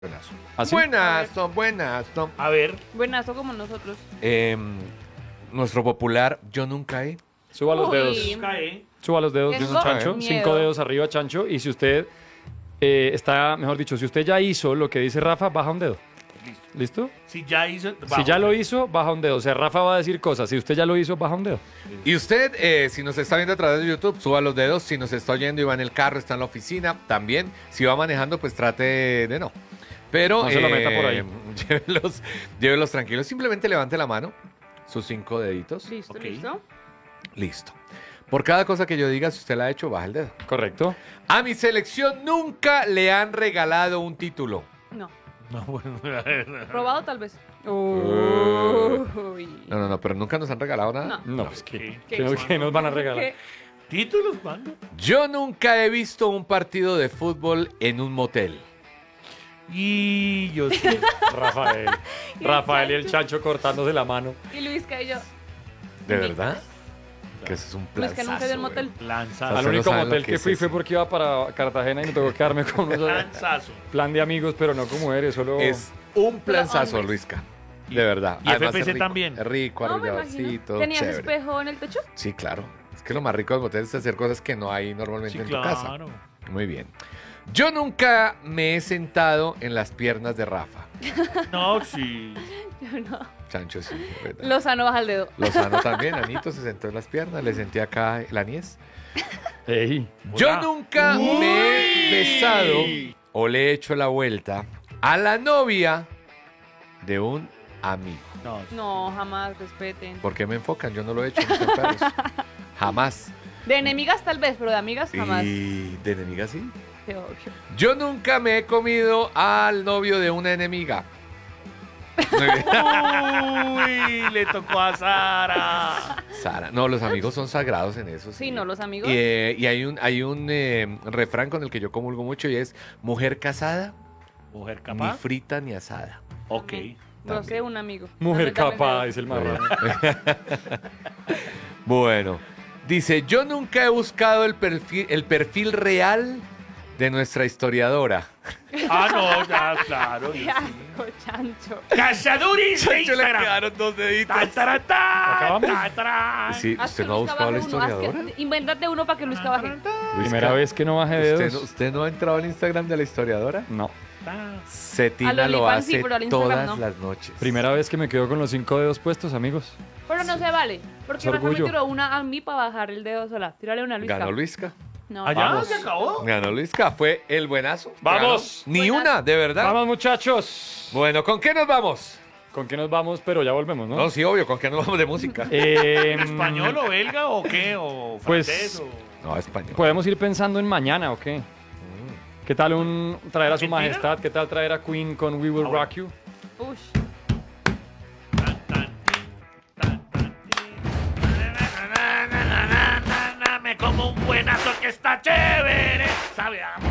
Buenazo. ¿Así? Buenazo. A ver, Buenazo como nosotros. Nuestro popular Yo Nunca He. Suba los Uy. dedos. cae. Suba los dedos, Tengo Chancho. miedo. 5 dedos arriba, Chancho. Y si usted está, mejor dicho, si usted ya hizo lo que dice Rafa, baja un dedo. ¿Listo? Si ya hizo. Si ya lo hizo, baja un dedo. O sea, Rafa va a decir cosas. Si usted ya lo hizo, baja un dedo. Y usted, si nos está viendo a través de YouTube, suba los dedos. Si nos está oyendo y va en el carro, está en la oficina, también. Si va manejando, pues trate de no. Pero No se lo meta por ahí. Llévelos tranquilos. Simplemente levante la mano, sus 5 deditos. Listo, Ok. listo. Listo. Por cada cosa que yo diga, si usted la ha hecho, baja el dedo. Correcto. A mi selección nunca le han regalado un título. No. No, bueno, a ver. Robado tal vez. No, Uy. no, pero nunca nos han regalado nada. No. No, pues ¿Qué? ¿qué nos van a regalar? ¿Qué? ¿Títulos? ¿Cuándo? Yo nunca he visto un partido de fútbol en un motel. Y yo sí. Rafael. Y Rafael y el Chancho. Chancho cortándose la mano. Y Luis que yo. ¿De Ni- verdad? Que eso es un plan. Luis que nunca dio el motel. Lanzazo. Al no único saben lo motel que que es fui eso. fue porque iba para Cartagena y me tocó quedarme con unos Lanzazo. plan de amigos, pero no como eres, solo... Es un planzazo, hombres. Luisca. De verdad. y Además, FPC es rico, también. Es rico, No, me imagino. arrulladorcito, ¿Tenías chévere. espejo en el techo? Sí, claro. Es que lo más rico del motel es hacer cosas que no hay normalmente Sí, en tu casa. claro. Muy bien. Yo nunca me he sentado en las piernas de Rafa. No, sí. Yo no. Chancho, sí. ¿verdad? Lozano baja el dedo. Lozano también, Anito se sentó en las piernas, le sentí acá la niez. Ey, Yo Hola. nunca me he besado o le he hecho la vuelta a la novia de un amigo. No, No, jamás, respeten. ¿Por qué me enfocan? Yo no lo he hecho, no sean perros. Jamás. De enemigas tal vez, pero de amigas jamás. Y de enemiga sí. Qué obvio. Yo nunca me he comido al novio de una enemiga. Muy bien. Uy, le tocó a Sara. Sara. No, los amigos son sagrados en eso. Sí, no, los amigos. Y hay un refrán con el que yo comulgo mucho y es: mujer casada, Mujer ni capaz. frita ni asada. Ok. No sé, un amigo. mujer Dame el capaz, dedo. dice el marrano. Bueno, dice: yo nunca he buscado el perfil real de nuestra historiadora. Ah, no, ya, claro. Qué asco, Chancho. Cachaduris de Chancho, le Instagram. quedaron 2 deditos. Ta, ta, ta, ¿Acabamos? ta, ta. Sí, Haz ¿usted que no ha Luisca buscado a la baje uno, haz que- historiadora? Invéntate uno para que Luisca baje. Primera vez que no baje dedos. ¿Usted no ha entrado al Instagram de la historiadora? No. Cetina Al lo OnlyFans sí, hace pero al Instagram todas no. las noches. Primera vez que me quedo con los 5 dedos puestos, amigos. Pero no se vale. Porque Es Rafa me orgullo. tiró una a mí para bajar el dedo sola. Tírale una a Luisca. Ganó Luisca. No. ¿Allá Vamos. se acabó? Ganó Luisca. Fue el buenazo. ¡Vamos! Ganó. Ni Buenazo. una, de verdad. Vamos, muchachos. Bueno, ¿con qué nos vamos? ¿Con qué nos vamos? Pero ya volvemos, ¿no? No, sí, obvio, ¿con qué nos vamos de música? ¿Español o belga o qué? ¿O Pues- francés? O... No, español. Podemos ir pensando en mañana, ¿o qué? ¿Qué tal traer a su ¿Argentina? majestad? ¿Qué tal traer a Queen con We Will Ah, bueno. Rock You? Ush. Tan, tan, tin, tan, tin. Na, na, na, na, na, na, na, na, me como un buenazo que está chévere. Sabe a